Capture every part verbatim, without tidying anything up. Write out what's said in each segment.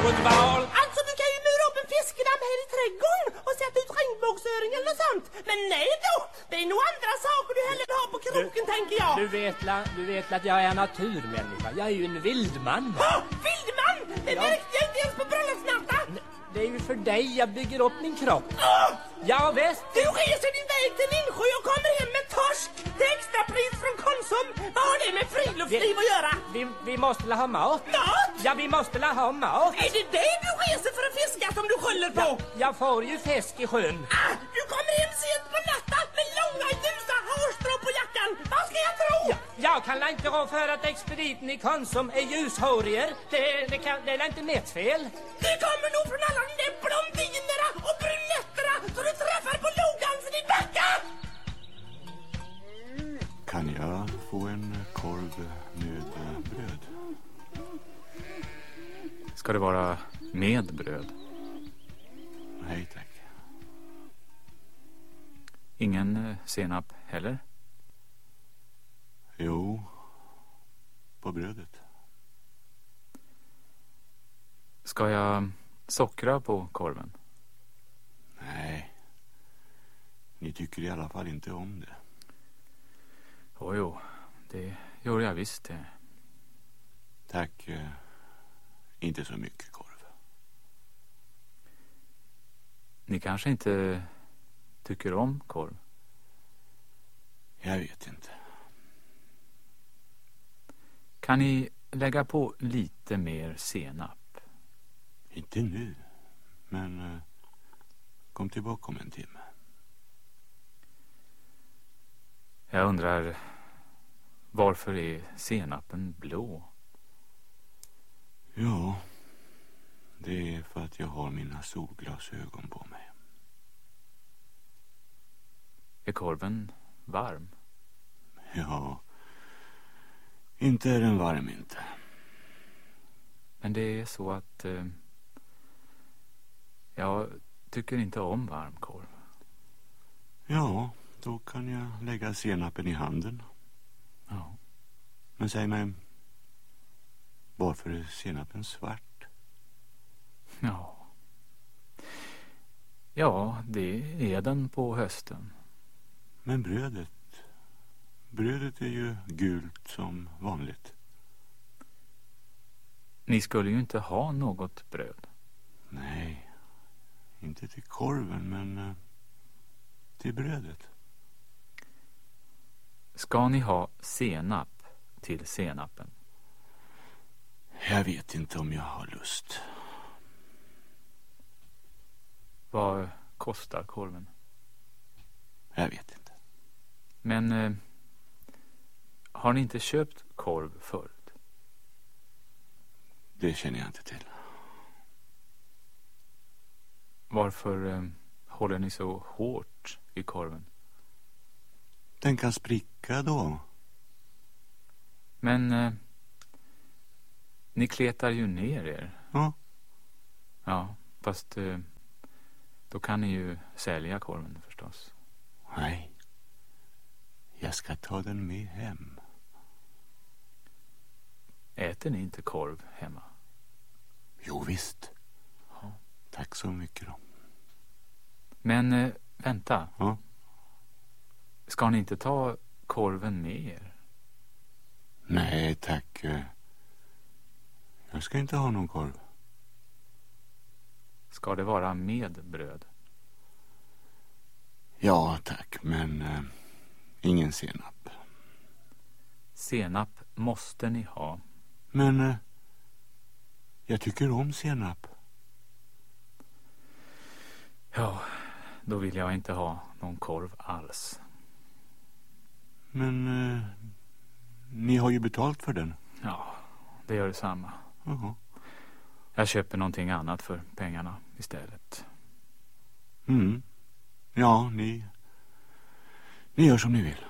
något val. Alltså du kan ju mura upp en fiskedamm här i trädgården och sätta ut regnbågsöring eller sånt. Men nej då, det är nog andra saker du hellre har på kroken, du, tänker jag. Du vet, la, du vet att jag är naturmänniska. Jag är ju en vildman. Oh, vildman? Det ja. märkte jag inte ens på bröllopsnatta. Det är ju för dig jag bygger upp min kropp. Oh! Ja, visst. Du reser din väg till Insjö och kommer hem med torsk till extrapris från Konsum. Vad har det med friluftsliv att göra? Vi, vi måste la ha mat. Mat? Ja, vi måste la ha mat. Är det det du reser för att fiska som du skyller på? Ja, jag får ju fisk i sjön. Ah, du kommer hem sent på natten med långa ljusa hårstrå på jackan. Vad ska jag tro? Ja, jag kan inte rå för att expediten i Konsum är ljushåriger. Det, det, kan, det är inte mitt fel. Det kommer nog från alla de där blondinerna och brunetterna som du träffar på Logansen i Backa. Kan jag få en korv med bröd? Ska det vara med bröd? Nej, tack. Ingen senap heller? Jo, på brödet. Ska jag sockra på korven? Nej, ni tycker i alla fall inte om det. Jo, jo, det gör jag visst det. Tack, eh, inte så mycket korv. Ni kanske inte tycker om korv? Jag vet inte. Kan ni lägga på lite mer senap? Inte nu, men eh, kom tillbaka om en timme. Jag undrar, varför är senapen blå? Ja, det är för att jag har mina solglasögon på mig. Är korven varm? Ja, inte är den varm inte. Men det är så att eh, jag tycker inte om varm korv. Ja, då kan jag lägga senapen i handen. Ja. Men säg mig, varför är senapen svart? Ja. Ja, det är den på hösten. Men brödet, brödet är ju gult som vanligt. Ni skulle ju inte ha något bröd. Nej, inte till korven, men uh, till brödet. Ska ni ha senap till senapen? Jag vet inte om jag har lust. Vad kostar korven? Jag vet inte. Men eh, har ni inte köpt korv förut? Det känner jag inte till. Varför eh, håller ni så hårt i korven? Den kan spricka då. Men eh, ni kletar ju ner er. Ja. Ja, fast eh, då kan ni ju sälja korven förstås. Nej. Jag ska ta den med hem. Äter ni inte korv hemma? Jo visst. Ja. Tack så mycket då. Men eh, vänta. Ja. Ska ni inte ta korven med er? Nej tack. Jag ska inte ha någon korv. Ska det vara med bröd? Ja tack, men eh, ingen senap. Senap måste ni ha. Men eh, jag tycker om senap. Ja, då vill jag inte ha någon korv alls. Men eh, ni har ju betalt för den. Ja, det gör detsamma. Jaha. Jag köper någonting annat för pengarna istället. Mm. Ja, ni, ni gör som ni vill.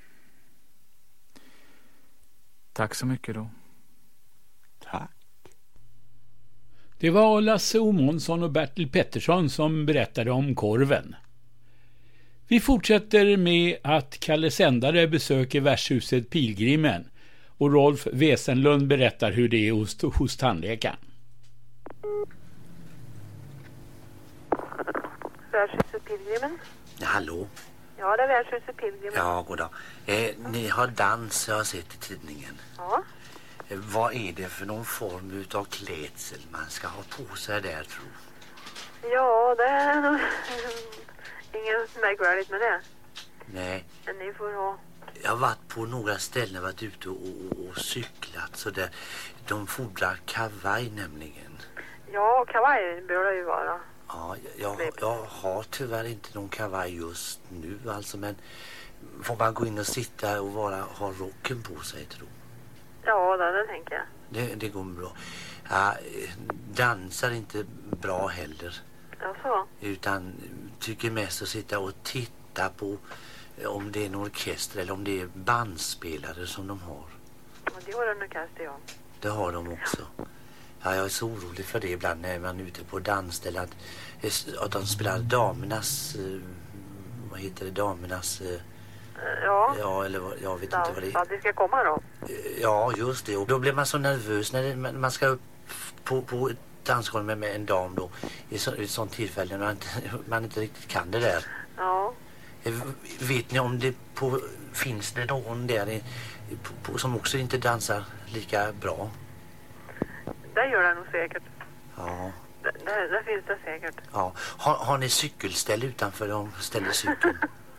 Tack så mycket då. Tack. Det var Lasse Omonsson och Bertil Pettersson som berättade om korven. Vi fortsätter med att Kalle Sändare besöker värdshuset Pilgrimen och Rolf Wesenlund berättar hur det är hos, hos tandläkaren. Värdshuset Pilgrimen. Ja, hallå? Ja, det är Värdshuset Pilgrimen. Ja, goddag. Eh, ni har dans, jag har sett i tidningen. Ja. Eh, vad är det för någon form av klädsel man ska ha på sig där, tror jag? Ja, det är nog inget märkvärdigt med det. Nej. Men ni får ha... Jag har varit på några ställen, varit ute och, och, och cyklat så där. De fordrar kavaj nämligen. Ja, kavaj bör det ju vara. Ja, jag, jag, jag har tyvärr inte någon kavaj just nu alltså, men får man gå in och sitta och vara, ha rocken på sig, tror jag? Ja, det, det tänker jag. Det, det går bra. Ja, dansar inte bra heller. Jaså? Utan tycker mest att sitta och titta på om det är en orkester eller om det är bandspelare som de har. Ja, det har en orkester, ja. Det har de också. Ja, jag är så orolig för det ibland när man är ute på dansställen att, att de spelar damernas, vad heter det, damernas... Ja, ja eller vad, jag vet dans, inte vad det är. Vad det ska komma då? Ja, just det. Och då blir man så nervös när det, man ska upp på, på ett dansgolv med, med en dam då. I, så, i ett sånt tillfälle när man inte, man inte riktigt kan det där. Ja. Vet ni om det på, finns det någon där i, på, på, som också inte dansar lika bra? Det gör det nog säkert. Ja. Det, det, det finns det säkert. Ja. Har, har ni cykelställ utanför de ställer cykeln?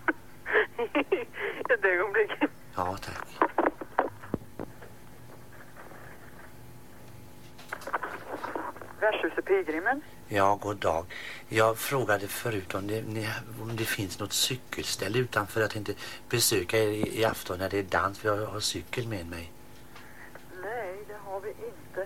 Ett ögonblick. Ja, tack. Värdshuset Pilgrimen. Ja, god dag. Jag frågade förut om det, om det finns något cykelställ utanför att inte besöka er i, i afton när det är dans, för jag har cykel med mig. Nej, det har vi inte.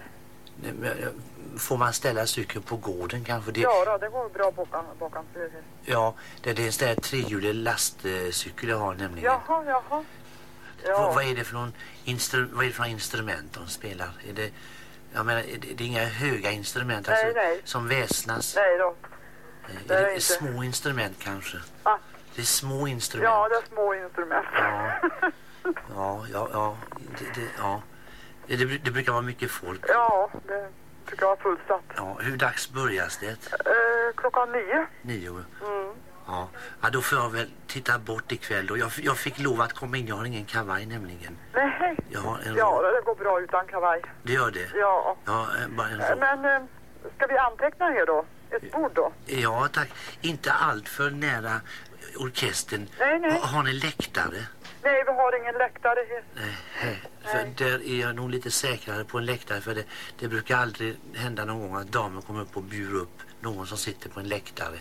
Får man ställa cykeln på gården kanske? Det... Ja, då, det går bra bakom, bakom. Ja, det, det är en sån där trehjulig lastcykel jag har nämligen. Jaha, jaha. Ja. Vad, vad är det för någon instru, vad är det för någon instrument de spelar? Är det, jag menar, är det, det är inga höga instrument nej, alltså, nej. som väsnas? Nej då. Det är, är det inte. Små instrument kanske? Ah. Det är små instrument. Ja, det är små instrument. Ja, ja, ja, ja, det, det, ja. Det, det, det brukar vara mycket folk. Ja, det brukar vara fullsatt. Ja, hur dags börjas det? Uh, klockan nio. Nio? Mm. Ja. Ja, då får jag väl titta bort ikväll då. Jag, jag fick lov att komma in, jag har ingen kavaj nämligen. Nej, jag har en... ja det går bra utan kavaj. Det gör det? Ja. Ja, bara en... Men uh, ska vi anteckna här då? Ett bord då? Ja, tack. Inte allt för nära orkestern. Nej, nej. Har, har ni läktare? Nej, vi har ingen läktare här. Nej, för nej. Där är jag nog lite säkrare på en läktare, för det, det brukar aldrig hända någon gång att damen kommer upp och bjuder upp någon som sitter på en läktare.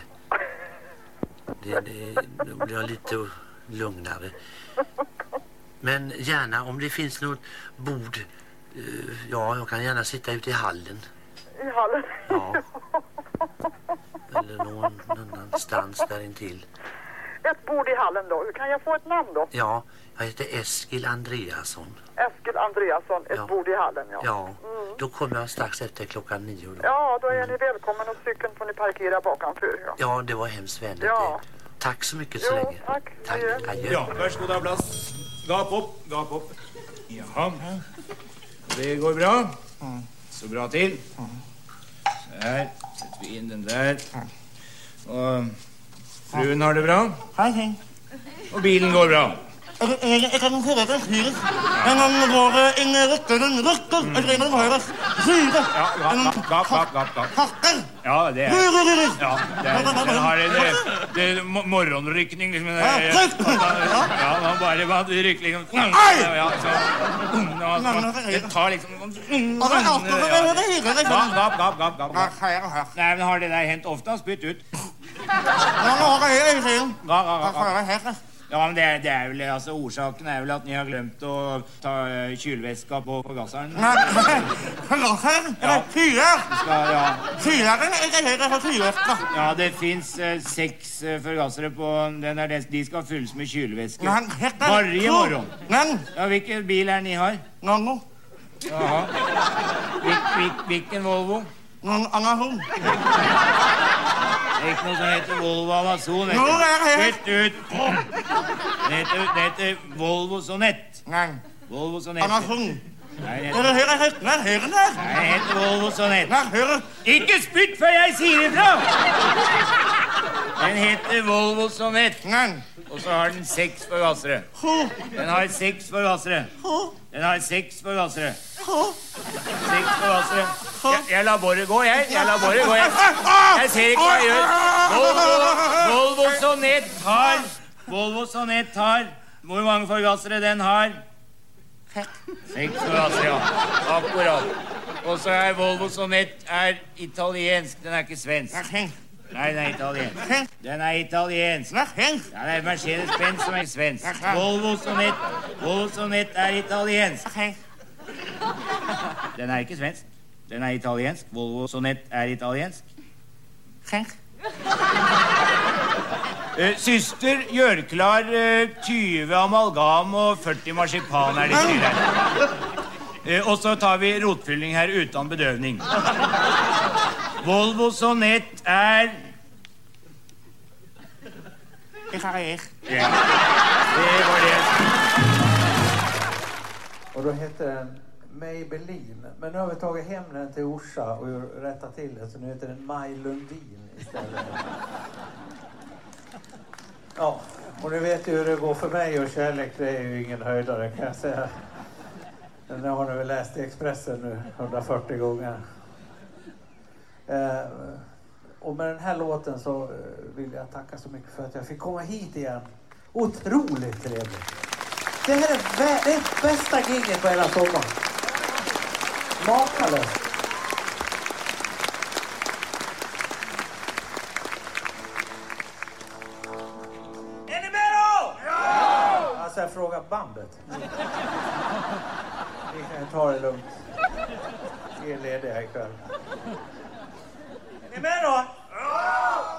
Det, det, då blir jag lite lugnare. Men gärna, om det finns något bord, ja, jag kan gärna sitta ute i hallen. I hallen? Ja. Eller någon annanstans där intill. Ett bord i hallen då. Kan jag få ett namn då? Ja, jag heter Eskil Andreasson. Eskil Andreasson, ett ja. bord i hallen, ja. Ja, mm. Då kommer jag strax efter klockan nio. Då. Ja, då är mm. ni välkommen och cykeln får ni parkera bakanför. Ja, ja det var hemskt vänligt. Ja. Tack så mycket så jo, länge. Tack, tack. Adjö. Ja, varsågoda plats. Gap upp, gap upp. Jaha, det går bra. Så bra till. Så här, sätter vi in den där. Och frun har det bra. Hej, hej. Och bilen går bra. Jag kan fråga dig fyra. En gång var det en rycker, en rycker. Jag redan har det fyra. Ja, gap, gap, gap, gap, gap. Hackar. Ja, det är. Ja, det är. Den har en det är morgonryckning liksom. Ja, ja, man bara bara ryckning. Ja, så. Det tar liksom. Gap, gap, gap, gap, gap. Nej, men har det där hänt ofta spytt ut? Ja, det är det. Ja, ja, ja. Ja, men det är, det är väl, alltså orsaken är väl att ni har glömt att ta uh, kylväska på förgasaren. Nej, förgasaren? Ja. Fyra? Ja, ja. Fyra är det för kylväska. Ja, det finns uh, sex uh, förgasare på den där de ska fyllas med kylväska. Varje morgon. Men? Ja, vilken bil är ni har? Volvo. Jaha. Vil, vil, vilken Volvo? Någon annan hon. Det är inte någon som heter Volvo Amazon. Jo, det är det. Bytt ut. Det heter, det heter Volvo Sonett. Nej. Volvo Sonett. Amazon. Nei, den heter... Hør, hør, hør, hør, hør. Nei, den heter Volvo Sonett. Nei, hør. Ikke spytt før jeg sier ifra! Den heter Volvo Sonett. Nei. Og så har den seks forgassere. Den har seks forgassere. Den har seks forgassere. Seks forgassere. Jeg, jeg lar bare gå, jeg. Jeg lar bare gå, jeg. Jeg ser ikke hva jeg gjør. Volvo, Volvo Sonett har... Volvo Sonett har... Hvor mange forgassere den har? Seks forgassere, ja. Akkurat. Og så er Volvo Sonett er italiensk. Den er ikke svensk. Nei, den er italiensk. Den er italiensk. Ja, det er Mercedes-Benz som er svensk. Volvo Sonett. Volvo Sonett er italiensk. Den er ikke svensk. Den er italiensk. Volvo Sonett er italiensk. Uh, syster, gjør klar uh, tyve amalgam og førti marsipan er det til her. Uh, og så tar vi rotfylling her uten bedøvning. Volvo Sonett er... Jeg har jeg. Ja, det var det. Och då heter den Maybelline. Men nu har vi tagit hem den till Orsa och rättat till det. Så nu heter den Maj Lundin istället. Ja, och ni vet ju hur det går för mig och kärlek. Det är ju ingen höjdare kan jag säga. Den har ni väl läst i Expressen nu hundrafyrtio gånger. Eh, och med den här låten så vill jag tacka så mycket för att jag fick komma hit igen. Otroligt trevligt. Det här är vä- det är bästa giget på hela sommaren. Makalöst. Är ni med då? Ja! Alltså jag frågar bandet. Vi kan ta det lugnt. Vi är lediga ikväll.